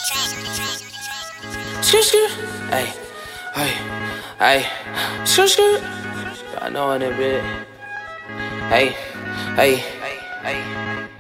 Skr skr. Hey, hey, hey. Skr skr. I know in it, bit. Hey, hey, hey.